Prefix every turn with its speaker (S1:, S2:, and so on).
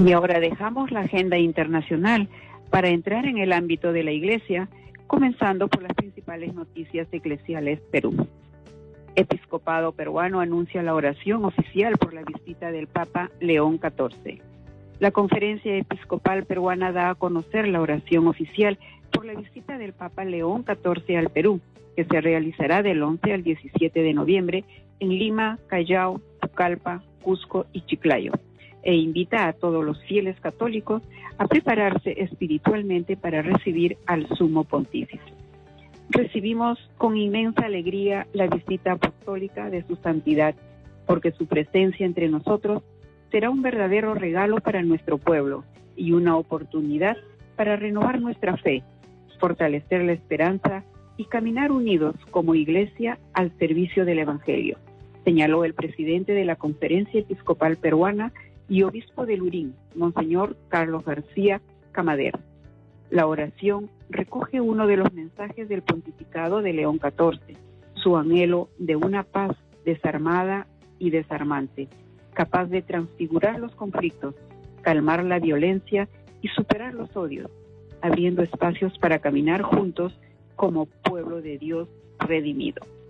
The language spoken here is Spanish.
S1: Y ahora dejamos la agenda internacional para entrar en el ámbito de la Iglesia, comenzando por las principales noticias eclesiales Perú. Episcopado peruano anuncia la oración oficial por la visita del Papa León XIV. La Conferencia Episcopal Peruana da a conocer la oración oficial por la visita del Papa León XIV al Perú, que se realizará del 11 al 17 de noviembre en Lima, Callao, Pucallpa, Cusco y Chiclayo, e invita a todos los fieles católicos a prepararse espiritualmente para recibir al Sumo Pontífice. Recibimos con inmensa alegría la visita apostólica de su santidad, porque su presencia entre nosotros será un verdadero regalo para nuestro pueblo y una oportunidad para renovar nuestra fe, fortalecer la esperanza y caminar unidos como Iglesia al servicio del Evangelio, señaló el presidente de la Conferencia Episcopal Peruana y obispo de Lurín, Monseñor Carlos García Camadero. La oración recoge uno de los mensajes del pontificado de León XIV, su anhelo de una paz desarmada y desarmante, capaz de transfigurar los conflictos, calmar la violencia y superar los odios, abriendo espacios para caminar juntos como pueblo de Dios redimido.